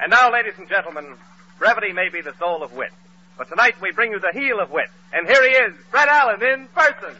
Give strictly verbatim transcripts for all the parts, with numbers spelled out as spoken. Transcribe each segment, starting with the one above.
And now, ladies and gentlemen, brevity may be the soul of wit. But tonight we bring you the heel of wit. And here he is, Fred Allen in person.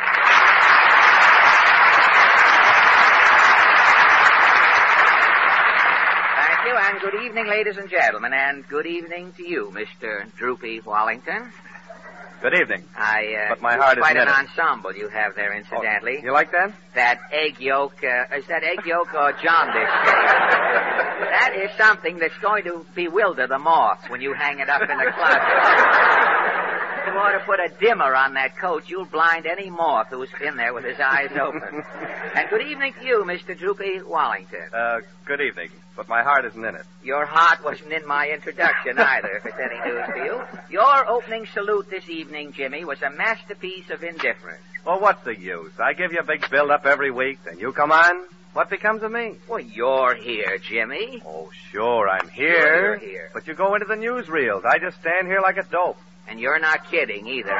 Thank you, and good evening, ladies and gentlemen, and good evening to you, Mister Droopy Wallington. Good evening. I, uh, but my heart is quite an knitted. ensemble you have there, incidentally. Oh, you like that? That egg yolk, uh, is that egg yolk or jaundice cake? That is something that's going to bewilder the moths when you hang it up in the closet. You ought to put a dimmer on that coat. You'll blind any moth who's in there with his eyes open. And good evening to you, Mister Droopy Wallington. Uh, good evening. But my heart isn't in it. Your heart wasn't in my introduction either, if it's any news to you. Your opening salute this evening, Jimmy, was a masterpiece of indifference. Well, what's the use? I give you a big build-up every week, then you come on. What becomes of me? Well, you're here, Jimmy. Oh, sure, I'm here. Sure you're here. But you go into the newsreels. I just stand here like a dope. And you're not kidding either.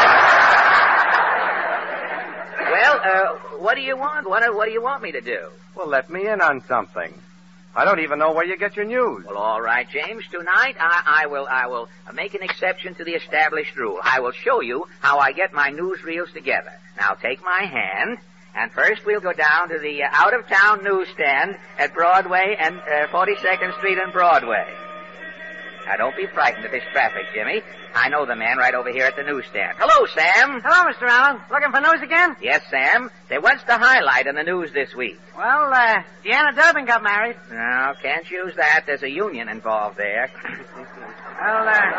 Well, uh, what do you want? What, what do you want me to do? Well, let me in on something. I don't even know where you get your news. Well, all right, James. Tonight, I, I will, I will make an exception to the established rule. I will show you how I get my newsreels together. Now, take my hand, and first we'll go down to the uh, out-of-town newsstand at Broadway and uh, forty-second Street and Broadway. Now, don't be frightened of this traffic, Jimmy. I know the man right over here at the newsstand. Hello, Sam. Hello, Mister Allen. Looking for news again? Yes, Sam. There was the highlight in the news this week. Well, uh, Deanna Durbin got married. No, can't use that. There's a union involved there. Well, uh...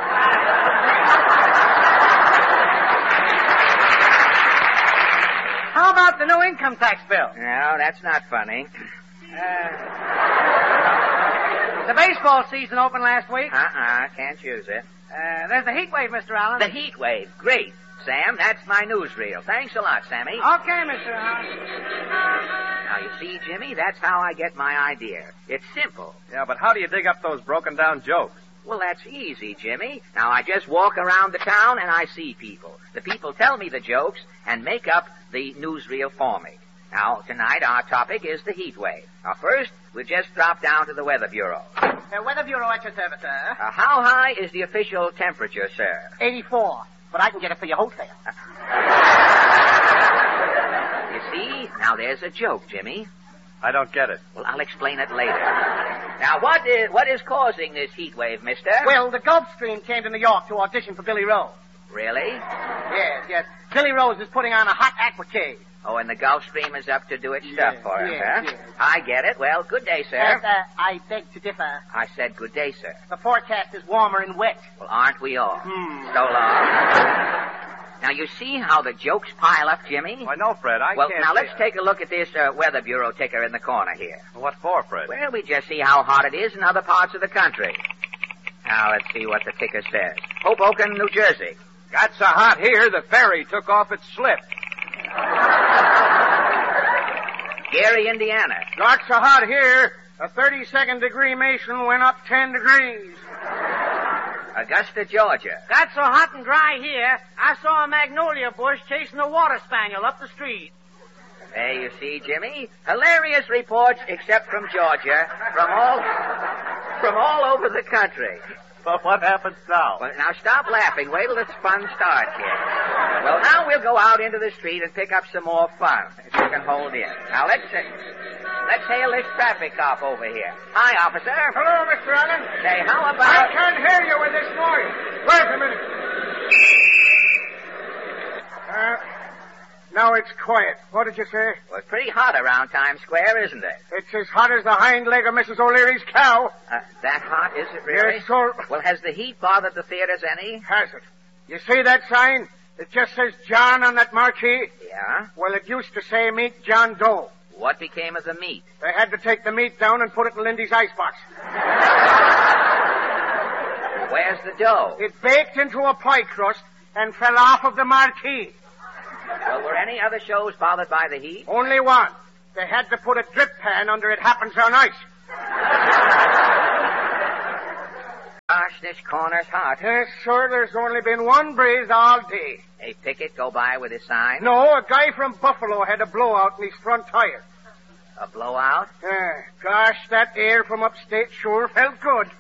How about the new income tax bill? No, that's not funny. Uh... The baseball season opened last week. Uh-uh, can't use it. Uh, there's the heat wave, Mister Allen. The heat wave. Great. Sam, that's my newsreel. Thanks a lot, Sammy. Okay, Mister Allen. Now, you see, Jimmy, that's how I get my idea. It's simple. Yeah, but how do you dig up those broken-down jokes? Well, that's easy, Jimmy. Now, I just walk around the town and I see people. The people tell me the jokes and make up the newsreel for me. Now, tonight our topic is the heat wave. Now, first, we'll just drop down to the Weather Bureau. The Weather Bureau at your service, sir. Uh, how high is the official temperature, sir? eighty-four. But I can get it for your wholesale. You see? Now, there's a joke, Jimmy. I don't get it. Well, I'll explain it later. Now, what is, what is causing this heat wave, mister? Well, the Gulf Stream came to New York to audition for Billy Rose. Really? Yes, yes. Billy Rose is putting on a hot aquacade. Oh, and the Gulf Stream is up to do its stuff Yes, for him, yes, huh? yes. I get it. Well, good day, sir. And, uh, I beg to differ. I said good day, sir. The forecast is warmer and wet. Well, aren't we all? Hmm. So long. Now, you see how the jokes pile up, Jimmy? Why, no, Fred, I well, can't... now, let's take a look at this uh, Weather Bureau ticker in the corner here. What for, Fred? Well, we just see how hot it is in other parts of the country. Now, let's see what the ticker says. Hoboken, New Jersey. Got so hot here, the ferry took off its slip. Gary, Indiana. Got so hot here, a thirty-second degree Mason went up ten degrees. Augusta, Georgia. Got so hot and dry here, I saw a magnolia bush chasing a water spaniel up the street. There you see, Jimmy. Hilarious reports, except from Georgia, from all, from all over the country. But what happens now? Well, now stop laughing. Wait till the fun starts here. Well, now we'll go out into the street and pick up some more fun, if you can hold in. Now, let's uh, let's hail this traffic cop over here. Hi, officer. Hello, Mister Allen. Say, how I about... can't hear you with this noise. Wait a minute. Uh, now it's quiet. What did you say? Well, it's pretty hot around Times Square, isn't it? It's as hot as the hind leg of Missus O'Leary's cow. Uh, that hot, is it really? Yes, sir. Well, has the heat bothered the theaters any? Has it? You see that sign? It just says John on that marquee. Yeah? Well, it used to say Meet John Doe. What became of the meat? They had to take the meat down and put it in Lindy's icebox. Where's the dough? It baked into a pie crust and fell off of the marquee. Well, were any other shows bothered by the heat? Only one. They had to put a drip pan under It Happens on Ice. Gosh, this corner's hot. Yes, sir, there's only been one breeze all day. A picket go by with his sign? No, a guy from Buffalo had a blowout in his front tire. A blowout? Uh, gosh, that air from upstate sure felt good.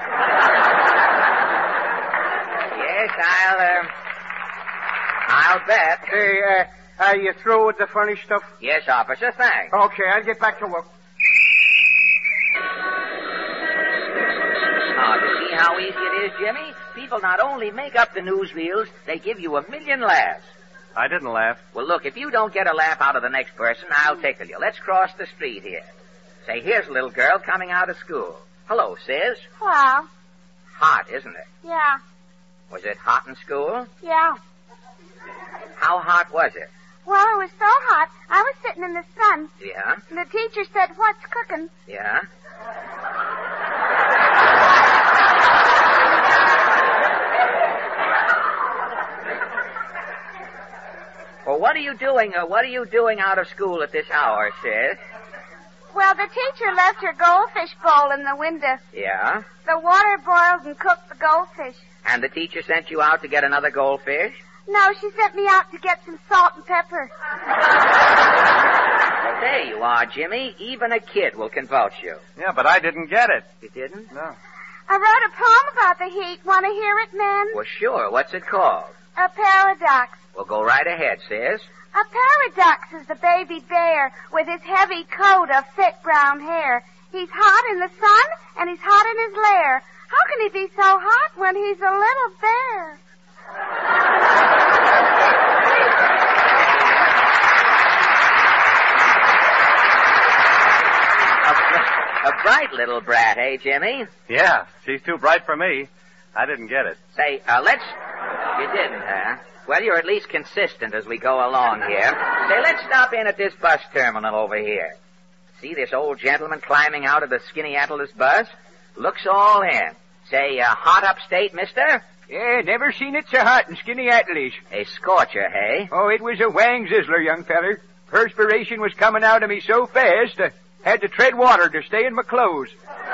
Yes, I'll, uh, I'll bet. Hey, uh, are you through with the funny stuff? Yes, officer, thanks. Okay, I'll get back to work. Oh, to see how easy it is, Jimmy? People not only make up the newsreels, they give you a million laughs. I didn't laugh. Well, look, if you don't get a laugh out of the next person, I'll tickle you. Let's cross the street here. Say, here's a little girl coming out of school. Hello, sis. Well, Hot, isn't it? yeah, Was it hot in school? yeah. How hot was it? Well, it was so hot, I was sitting in the sun, Yeah? and the teacher said, "What's cooking?" Yeah? Well, what are you doing, uh, what are you doing out of school at this hour, sis? Well, the teacher left her goldfish bowl in the window. Yeah? The water boiled and cooked the goldfish. And the teacher sent you out to get another goldfish? No, she sent me out to get some salt and pepper. Well, there you are, Jimmy. Even a kid will convulse you. Yeah, but I didn't get it. You didn't? No. I wrote a poem about the heat. Want to hear it, men? Well, sure. What's it called? A paradox. Well, go right ahead, sis. A paradox is the baby bear with his heavy coat of thick brown hair. He's hot in the sun and he's hot in his lair. How can he be so hot when he's a little bear? A, br- a bright little brat, eh, Jimmy? Yeah, she's too bright for me. I didn't get it. Say, uh, let's... You didn't, huh? Well, you're at least consistent as we go along here. Say, let's stop in at this bus terminal over here. See this old gentleman climbing out of the Skinny Atlas bus? Looks all in. Say, uh, hot upstate, mister? Yeah, never seen it so hot in Skinny Atlas. A scorcher, hey? Oh, it was a wang zizzler, young feller. Perspiration was coming out of me so fast, I had to tread water to stay in my clothes.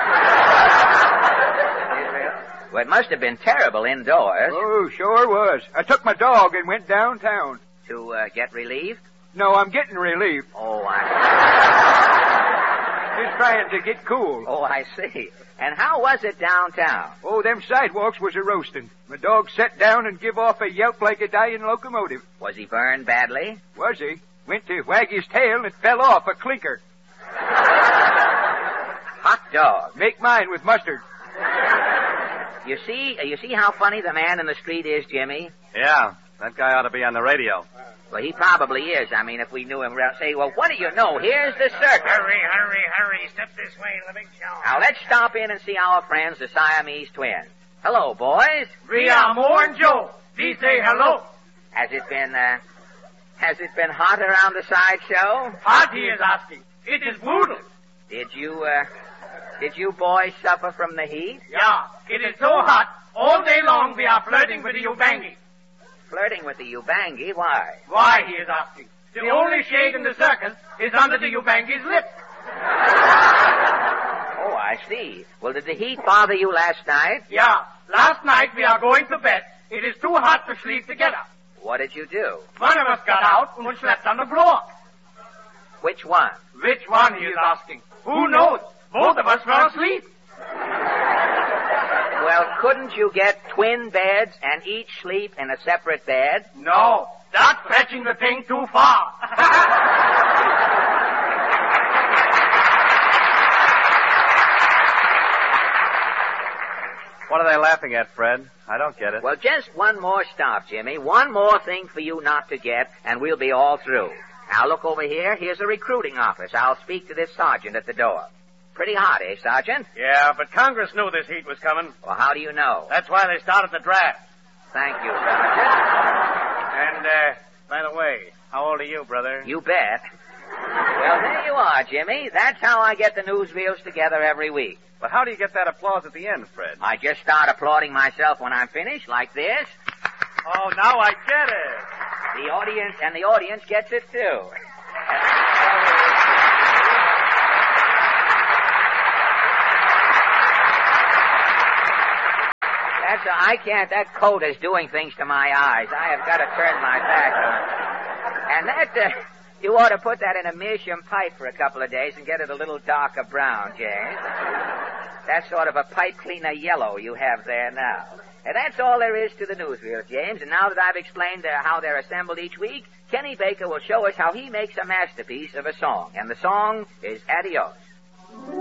Well, it must have been terrible indoors. Oh, sure was. I took my dog and went downtown. To uh, get relief? No, I'm getting relief. Oh, I... Just trying to get cool. Oh, I see. And how was it downtown? Oh, them sidewalks was a-roasting. My dog sat down and give off a yelp like a dying locomotive. Was he burned badly? Was he? Went to wag his tail and it fell off a clinker. Hot dog. Make mine with mustard. You see, you see how funny the man in the street is, Jimmy? Yeah, that guy ought to be on the radio. Well, he probably is. I mean, if we knew him, we'd say, well, what do you know? Here's the circus. Hurry, hurry, hurry. Step this way to the big show. Now, let's stop in and see our friends, the Siamese twins. Hello, boys. We are Mo and Joe. We say hello. Has it been, uh, has it been hot around the sideshow? Hot, he is asking. It is brutal. Did you, uh, did you boys suffer from the heat? Yeah, it is so hot. All day long we are flirting with the Ubangi. Flirting with the Ubangi? Why? Why, he is asking. The only shade in the circus is under the Ubangi's lip. Oh, I see. Well, did the heat bother you last night? Yeah, last night we are going to bed. It is too hot to sleep together. What did you do? One of us got out and slept on the floor. Which one? Which one, he is asking. Who knows? Both of us were asleep. Well, couldn't you get twin beds and each sleep in a separate bed? No, that's stretching the thing too far. What are they laughing at, Fred? I don't get it. Well, just one more stop, Jimmy. One more thing for you not to get, and we'll be all through. Now, look over here. Here's a recruiting office. I'll speak to this sergeant at the door. Pretty hot, eh, Sergeant? Yeah, but Congress knew this heat was coming. Well, how do you know? That's why they started the draft. Thank you, Sergeant. And, uh, by the way, how old are you, brother? You bet. Well, there you are, Jimmy. That's how I get the newsreels together every week. But how do you get that applause at the end, Fred? I just start applauding myself when I'm finished, like this. Oh, now I get it. The audience, and the audience gets it, too. That's a, I can't, that coat is doing things to my eyes. I have got to turn my back on. And that, uh, You ought to put that in a meerschaum pipe for a couple of days and get it a little darker brown, James. That's sort of a pipe cleaner yellow you have there now. And that's all there is to the newsreels, James. And now that I've explained uh, how they're assembled each week, Kenny Baker will show us how he makes a masterpiece of a song. And the song is Adios.